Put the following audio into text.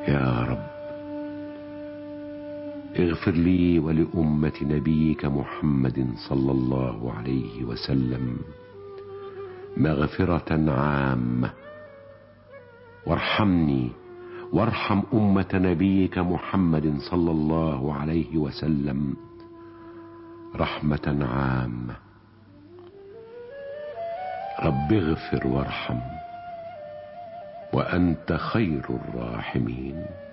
يا رب اغفر لي ولأمة نبيك محمد صلى الله عليه وسلم مغفرة عامة، وارحمني وارحم أمة نبيك محمد صلى الله عليه وسلم رحمة عامة. رب اغفر وارحم وأنت خير الراحمين.